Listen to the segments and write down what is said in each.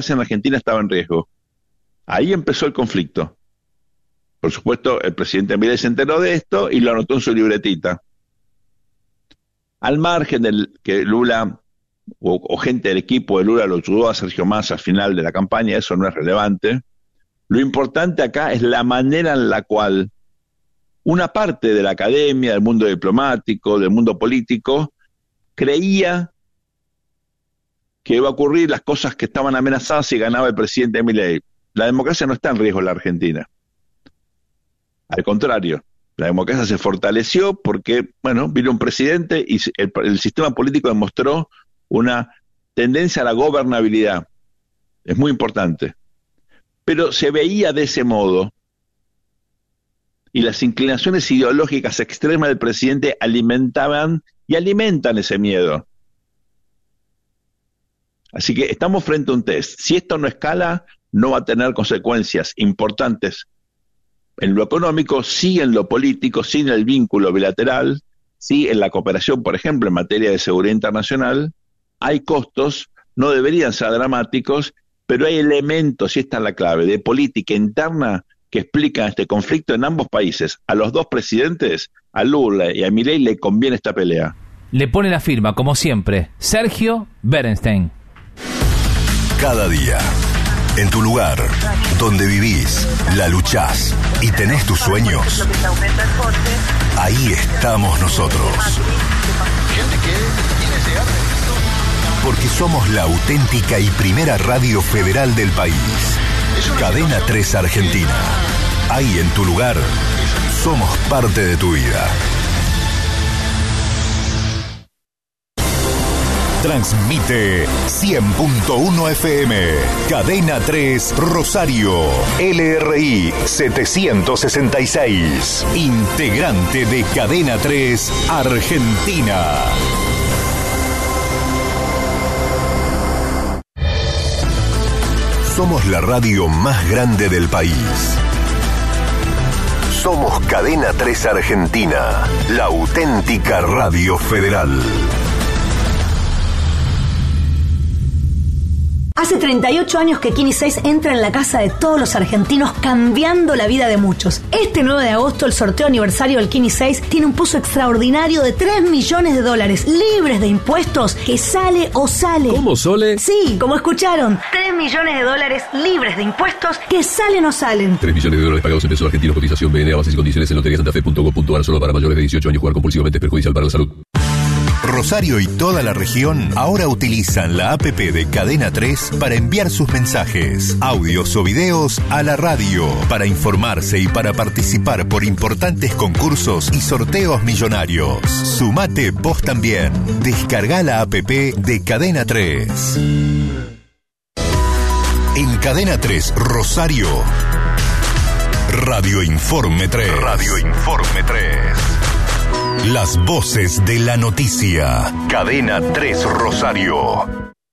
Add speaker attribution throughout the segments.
Speaker 1: en Argentina estaba en riesgo. Ahí empezó el conflicto. Por supuesto, el presidente Milei se enteró de esto y lo anotó en su libretita. Al margen del que Lula o gente del equipo de Lula lo ayudó a Sergio Massa al final de la campaña, eso no es relevante. Lo importante acá es la manera en la cual una parte de la academia, del mundo diplomático, del mundo político, creía que iba a ocurrir las cosas que estaban amenazadas si ganaba el presidente Milei. La democracia no está en riesgo en la Argentina. Al contrario, la democracia se fortaleció porque, bueno, vino un presidente y el sistema político demostró una tendencia a la gobernabilidad. Es muy importante. Pero se veía de ese modo y las inclinaciones ideológicas extremas del presidente alimentaban y alimentan ese miedo. Así que estamos frente a un test. Si esto no escala, no va a tener consecuencias importantes en lo económico, sí en lo político, sí en el vínculo bilateral, sí en la cooperación, por ejemplo, en materia de seguridad internacional. Hay costos, no deberían ser dramáticos, pero hay elementos, y esta es la clave, de política interna que explican este conflicto en ambos países. A los dos presidentes, a Lula y a Milei, le conviene esta pelea.
Speaker 2: Le pone la firma, como siempre, Sergio Berenstein.
Speaker 3: Cada día, en tu lugar, donde vivís, la luchás y tenés tus sueños, ahí estamos nosotros. Porque somos la auténtica y primera radio federal del país. Cadena 3 Argentina. Ahí en tu lugar, somos parte de tu vida. Transmite 100.1 FM, Cadena 3 Rosario, LRI 766, integrante de Cadena 3 Argentina. Somos la radio más grande del país. Somos Cadena 3 Argentina, la auténtica radio federal.
Speaker 4: Hace 38 años que Kini 6 entra en la casa de todos los argentinos, cambiando la vida de muchos. Este 9 de agosto, el sorteo aniversario del Kini 6 tiene un pozo extraordinario de $3 millones, libres de impuestos, que sale o sale.
Speaker 5: ¿Cómo, Sole?
Speaker 4: Sí, como escucharon, $3 millones libres de impuestos, que salen o salen.
Speaker 5: $3 millones pagados en pesos argentinos, cotización BNA, bases y condiciones en loteriasantafe.gov.ar, solo para mayores de 18 años. Jugar compulsivamente es perjudicial para la salud.
Speaker 3: Rosario y toda la región ahora utilizan la APP de Cadena 3 para enviar sus mensajes, audios o videos a la radio, para informarse y para participar por importantes concursos y sorteos millonarios. Sumate vos también. Descarga la APP de Cadena 3. En Cadena 3 Rosario, Radio Informe 3. Radio Informe 3. Las voces de la noticia. Cadena 3 Rosario.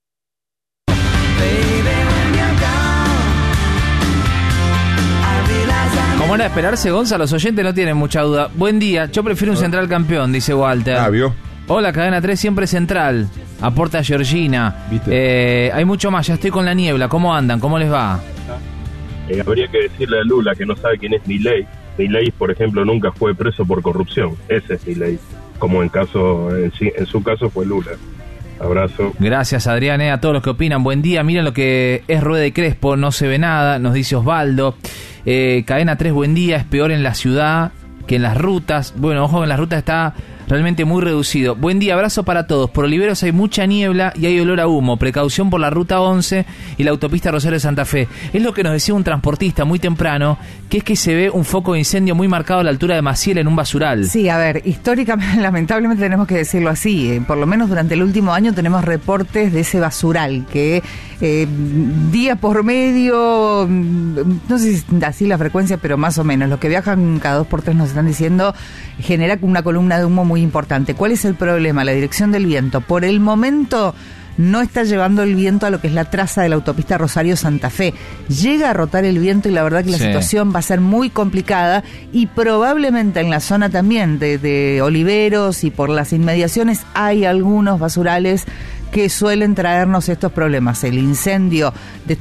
Speaker 2: Como era de esperarse, Gonza, los oyentes no tienen mucha duda. Buen día, yo prefiero un central campeón, dice Walter.
Speaker 6: ¿Vio?
Speaker 2: Hola, Cadena 3 siempre central. Aporta Georgina. Hay mucho más, ya estoy con la niebla. ¿Cómo andan? ¿Cómo les va?
Speaker 7: Habría que decirle a Lula que no sabe quién es Milei. Milei, por ejemplo, nunca fue preso por corrupción. Ese es Milei, como en su caso fue Lula. Abrazo.
Speaker 2: Gracias, Adrián, a todos los que opinan. Buen día. Miren lo que es Rueda y Crespo, no se ve nada, nos dice Osvaldo. Cadena 3, buen día. Es peor en la ciudad que en las rutas. Bueno, ojo, en las rutas está realmente muy reducido. Buen día, abrazo para todos. Por Oliveros hay mucha niebla y hay olor a humo. Precaución por la ruta 11 y la autopista Rosario de Santa Fe. Es lo que nos decía un transportista muy temprano, que es que se ve un foco de incendio muy marcado a la altura de Maciel en un basural.
Speaker 8: Sí, a ver, históricamente, lamentablemente tenemos que decirlo así. Por lo menos durante el último año tenemos reportes de ese basural que día por medio, no sé si así la frecuencia, pero más o menos, los que viajan cada 2x3 nos están diciendo, genera una columna de humo muy importante. ¿Cuál es el problema? La dirección del viento. Por el momento no está llevando el viento a lo que es la traza de la autopista Rosario-Santa Fe. Llega a rotar el viento y la verdad que la situación va a ser muy complicada, y probablemente en la zona también de Oliveros y por las inmediaciones hay algunos basurales que suelen traernos estos problemas. El incendio de